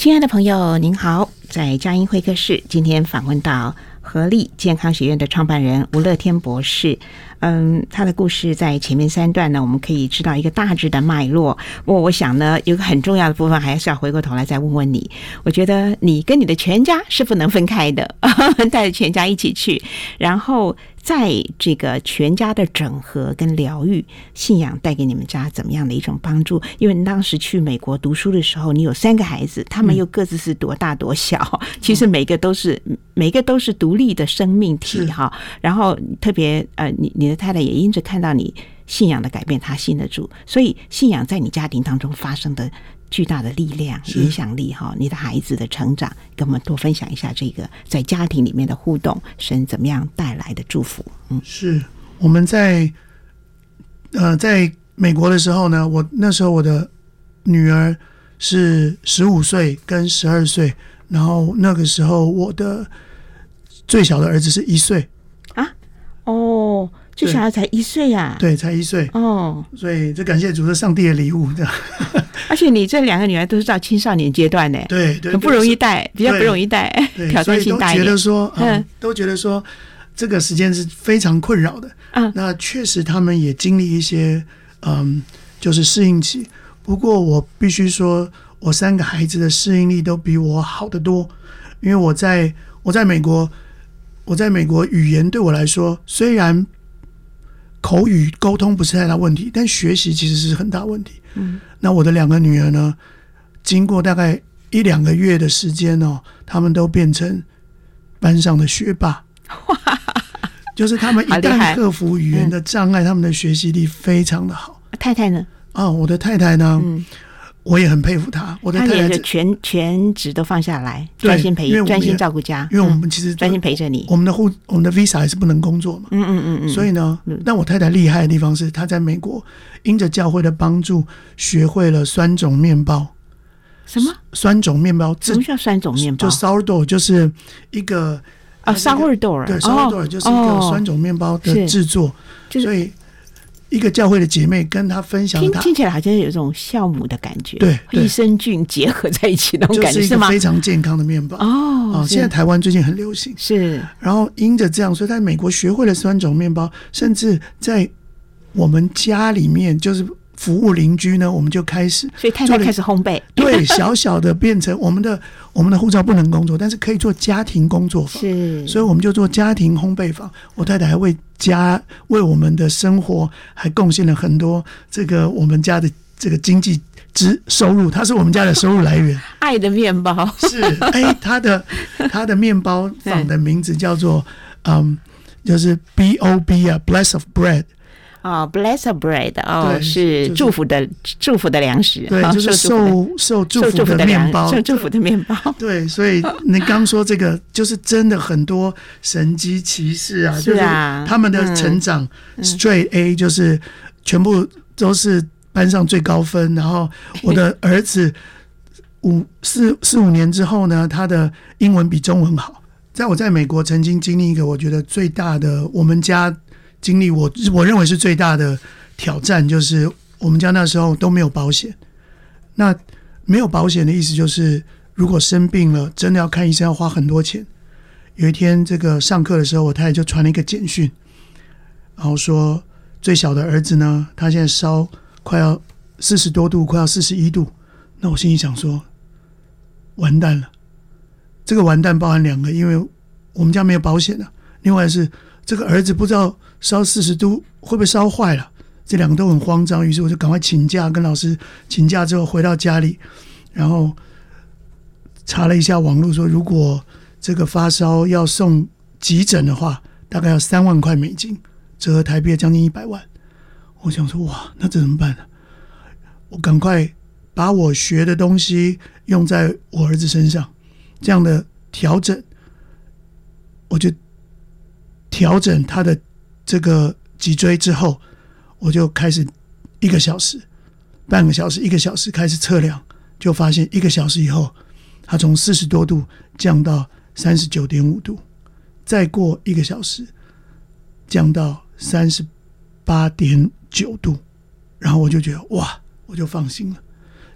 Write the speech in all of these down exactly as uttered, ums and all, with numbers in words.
亲爱的朋友您好，在佳音会客室今天访问到合力健康学院的创办人吴乐天博士。嗯，他的故事在前面三段呢，我们可以知道一个大致的脉络。我我想呢，有个很重要的部分还是要回过头来再问问你。我觉得你跟你的全家是不能分开的，带着全家一起去，然后在这个全家的整合跟疗愈，信仰带给你们家怎么样的一种帮助？因为你当时去美国读书的时候，你有三个孩子，他们又各自是多大多小，嗯、其实每个都是每个都是独立的生命体哈。然后特别呃，你你的太太也因着看到你信仰的改变，她信得住，所以信仰在你家庭当中发生的巨大的力量、影响力哈，你的孩子的成长，跟我们多分享一下这个在家庭里面的互动，神怎么样带来的祝福。嗯， 是我们在呃在美国的时候呢，我那时候我的女儿是十五岁跟十二岁，然后那个时候我的最小的儿子是一岁啊，哦。这小孩才一岁呀， 对，才一岁哦，所以这感谢主，是上帝的礼物的。 而且你这两个女儿都是到青少年阶段呢， 对对， 很不容易带，比较不容易带，挑战性大一点。 都觉得说，嗯，都觉得说这个时间是非常困扰的。嗯，那确实他们也经历一些，嗯，就是适应期。不过我必须说，我三个孩子的适应力都比我好得多，因为我在我在美国，我在美国语言对我来说虽然口语沟通不是太大问题，但学习其实是很大问题。嗯，那我的两个女儿呢，经过大概一两个月的时间哦，她们都变成班上的学霸。就是她们一旦克服语言的障碍，她们的学习力非常的好。 太太呢？ 哦，我的太太呢？嗯，我也很佩服她。我的太太她也全全职都放下来，专心培专心照顾家。 因为我们其实专心陪着你。 我们的护我们的 visa 还是不能工作嘛。嗯嗯嗯嗯。所以呢，但我太太厉害的地方是，她在美国因着教会的帮助，学会了酸种面包。 什么？ 酸种面包？ 什么叫酸种面包？ 就 sourdough， 就是一个啊 sourdough， 对 sourdough 就是一个酸种面包的制作。所以一个教会的姐妹跟她分享， 听听起来好像有一种酵母的感觉， 对， 益生菌结合在一起那种感觉， 就是一个非常健康的面包哦。现在台湾最近很流行， 是。 然后因着这样，所以在美国学会了酸种面包，甚至在我们家里面就是服务邻居呢，我们就开始， 所以太太开始烘焙， 对，小小的变成我们的我们的护照不能工作，但是可以做家庭工作坊， 是， 所以我们就做家庭烘焙坊。我太太还为家为我们的生活还贡献了很多这个我们家的这个经济之收入，它是我们家的收入来源。 爱的面包是，哎，他的他的面包坊的名字叫做嗯，就是 B O B 啊 ，Bless of Bread。 哦 ，bless of bread， 哦，是祝福的、就是、祝福的粮食， 对，就是受受祝福的面包， 受祝福的面包。 对，所以你刚说这个，就是真的很多神机骑士啊， 是啊， 就是他们的成长、嗯、，straight A 就是全部都是班上最高分。然后我的儿子五四四五年之后呢，他的英文比中文好。在我在美国曾经经历一个我觉得最大的，我们家。经历我我认为是最大的挑战，就是我们家那时候都没有保险。那没有保险的意思就是，如果生病了，真的要看医生要花很多钱。有一天，这个上课的时候，我太太就传了一个简讯，然后说最小的儿子呢，他现在烧快要四十多度，快要四十一度。那我心里想说，完蛋了。这个完蛋包含两个，因为我们家没有保险了，另外是这个儿子不知道烧四十度会不会烧坏了，这两个都很慌张。于是我就赶快请假，跟老师请假之后回到家里，然后查了一下网络，说如果这个发烧要送急诊的话，大概要三万块美金，折合台币将近一百万。我想说，哇，那这怎么办呢？我赶快把我学的东西用在我儿子身上，这样的调整，我就调整他的这个脊椎之后，我就开始一个小时、半个小时、一个小时开始测量，就发现一个小时以后，他从四十多度降到三十九点五度，再过一个小时降到三十八点九度，然后我就觉得哇，我就放心了。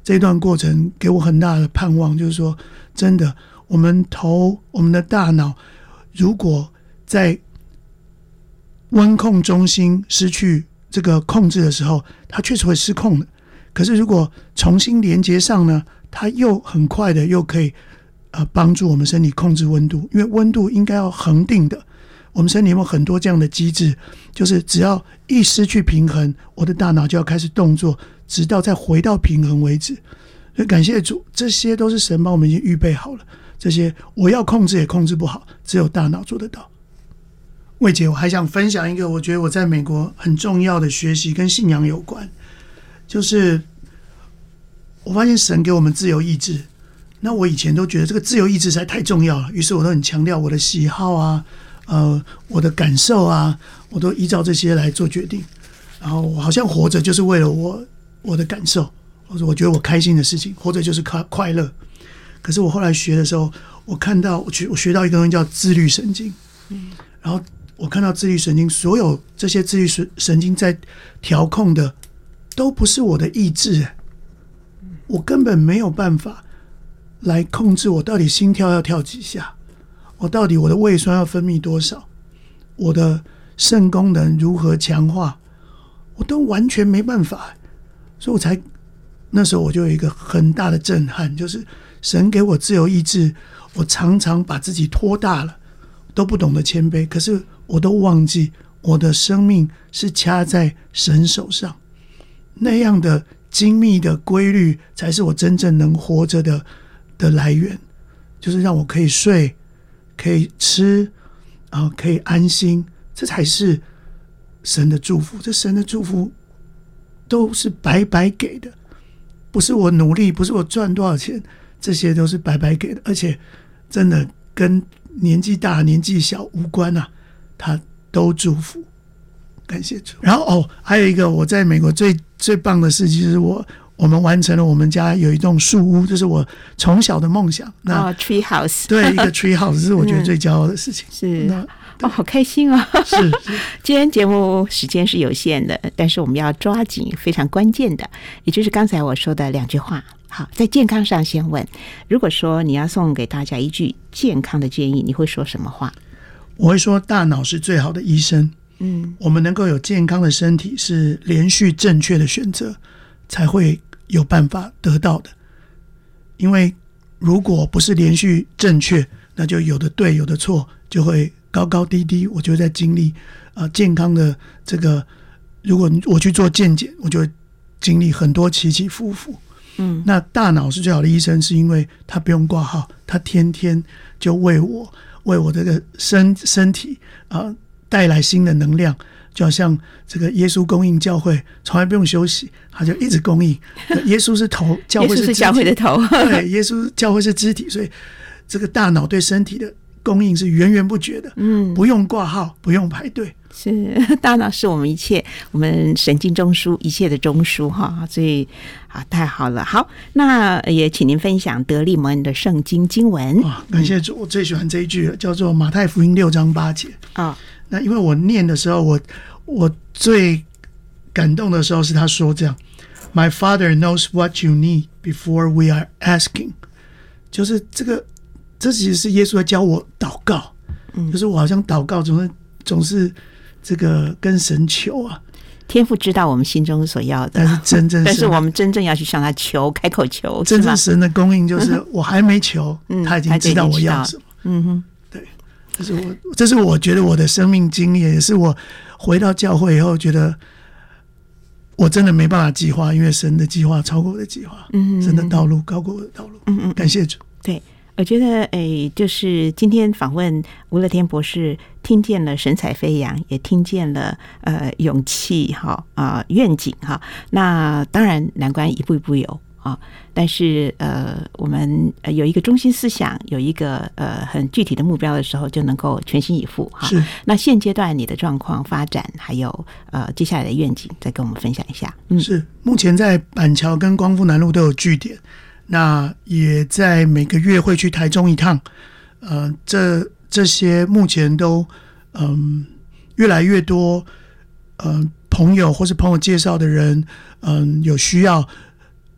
这一段过程给我很大的盼望，就是说真的，我们头我们的大脑如果在温控中心失去这个控制的时候，它确实会失控的。可是如果重新连接上呢，它又很快的又可以呃帮助我们身体控制温度，因为温度应该要恒定的。我们身体有很多这样的机制，就是只要一失去平衡，我的大脑就要开始动作，直到再回到平衡为止。所以感谢主，这些都是神帮我们已经预备好了。这些我要控制也控制不好，只有大脑做得到。魏姐，我还想分享一个我觉得我在美国很重要的学习，跟信仰有关，就是我发现神给我们自由意志。那我以前都觉得这个自由意志实在太重要了，于是我都很强调我的喜好啊，呃，我的感受啊，我都依照这些来做决定。然后我好像活着就是为了我我的感受，或者我觉得我开心的事情，活着就是快快乐。可是我后来学的时候，我看到我学我学到一个东西叫自律神经，嗯，然后我看到自律神经，所有这些自律神经在调控的都不是我的意志，我根本没有办法来控制我到底心跳要跳几下，我到底我的胃酸要分泌多少，我的肾功能如何强化，我都完全没办法。所以我才那时候我就有一个很大的震撼，就是神给我自由意志，我常常把自己拖大了，都不懂得谦卑，可是我都忘记我的生命是掐在神手上，那样的精密的规律才是我真正能活着的的来源，就是让我可以睡，可以吃，然后可以安心，这才是神的祝福。这神的祝福都是白白给的，不是我努力，不是我赚多少钱，这些都是白白给的，而且真的跟年纪大年纪小无关啊，他都祝福，感谢主。然后哦，还有一个我在美国最最棒的事情，就是我我们完成了我们家有一栋树屋，这是我从小的梦想。那、 哦、tree house， 对，一个 tree house 是我觉得最骄傲的事情。 嗯、是哦，好开心哦！ 是是， 今天节目时间是有限的，但是我们要抓紧非常关键的，也就是刚才我说的两句话。好，在健康上先问，如果说你要送给大家一句健康的建议，你会说什么话？ 我会说，大脑是最好的医生。嗯，我们能够有健康的身体，是连续正确的选择才会有办法得到的。因为如果不是连续正确，那就有的对，有的错，就会高高低低。我就在经历呃健康的这个，如果我去做健检，我就会经历很多起起伏伏。嗯，那大脑是最好的医生，是因为他不用挂号，他天天就为我为我这个身身体啊、呃、带来新的能量，就好像这个耶稣供应教会，从来不用休息，他就一直供应。耶稣是头，教会是肢体， 耶稣是教会的头， 对，耶稣教会是肢体，所以这个大脑对身体的供应是源源不绝的，嗯，不用挂号，不用排队。 是，大脑是我们一切，我们神经中枢一切的中枢哈，所以啊，太好了。好，那也请您分享得利蒙恩的圣经经文。 啊，感谢主，我最喜欢这一句了，叫做马太福音六章八节啊。那因为我念的时候，我我最感动的时候是他说这样 ：“My Father knows what you need before we are asking。”就是这个，这其实是耶稣在教我祷告，嗯，就是我好像祷告总是总是。这个跟神求啊， 天父知道我们心中所要的， 但是真正， 但是我们真正要去向他求，开口求， 真正神的供应就是我还没求，嗯、他已经知道我要什么。嗯哼，对，这是我，这是我觉得我的生命经验，也是我回到教会以后觉得我真的没办法计划，因为神的计划超过我的计划，嗯，神的道路高过我的道路。嗯嗯，感谢主。 对。我觉得诶，就是今天访问吴乐天博士，听见了神采飞扬，也听见了呃勇气哈啊、呃、愿景哈。那当然难关一步一步有啊，但是呃我们有一个中心思想，有一个呃很具体的目标的时候，就能够全心以赴哈。 是。 那现阶段你的状况发展，还有呃接下来的愿景，再跟我们分享一下。嗯， 是。目前在板桥跟光复南路都有据点。那也在每个月会去台中一趟，呃，这这些目前都嗯、呃、越来越多，呃朋友或是朋友介绍的人，嗯、呃、有需要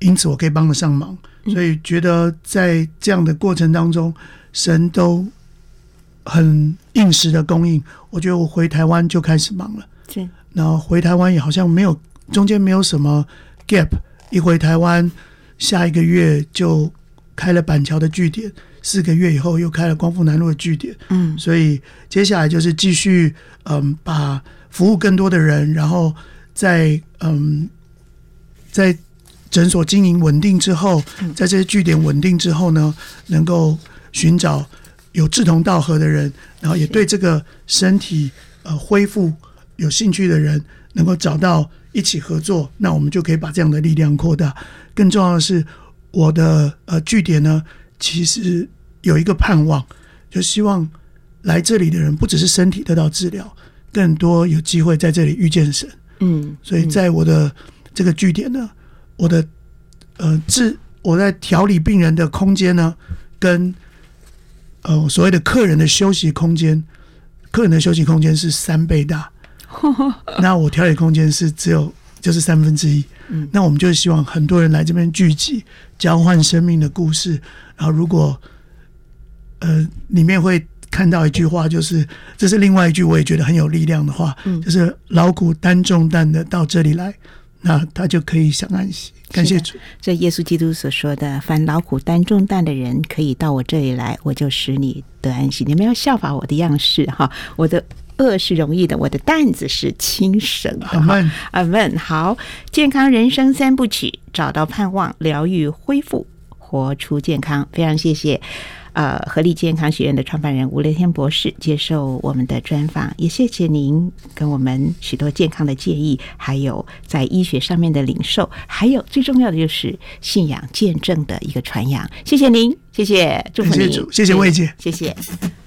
因此我可以帮得上忙，所以觉得在这样的过程当中，神都很应时的供应。我觉得我回台湾就开始忙了， 是， 然后回台湾也好像没有中间没有什么 gap， 一回台湾下一个月就开了板桥的据点，四个月以后又开了光复南路的据点，嗯，所以接下来就是继续嗯把服务更多的人，然后在嗯在诊所经营稳定之后，在这些据点稳定之后呢，能够寻找有志同道合的人，然后也对这个身体呃恢复有兴趣的人，能够找到一起合作，那我们就可以把这样的力量扩大。更重要的是，我的呃据点呢，其实有一个盼望，就希望来这里的人不只是身体得到治疗，更多有机会在这里遇见神。嗯，所以在我的这个据点呢，我的呃治我在调理病人的空间呢，跟呃所谓的客人的休息空间，客人的休息空间是三倍大，那我调理空间是只有就是三分之一。嗯，那我们就希望很多人来这边聚集，交换生命的故事。然后如果呃里面会看到一句话，就是这是另外一句我也觉得很有力量的话，嗯，就是劳苦担重担的到这里来，那他就可以享安息。感谢主。 这耶稣基督所说的，凡劳苦担重担的人可以到我这里来，我就使你得安息。你们要效法我的样式哈，我的恶是容易的，我的担子是轻省的。 阿们， 阿们。好，健康人生三部曲，找到盼望，疗愈恢复，活出健康。非常谢谢呃，合力健康学院的创办人吴乐天博士接受我们的专访，也谢谢您跟我们许多健康的建议，还有在医学上面的领受，还有最重要的就是信仰见证的一个传扬。谢谢您，谢谢，祝福您， 谢谢主，谢谢魏姐， 谢谢。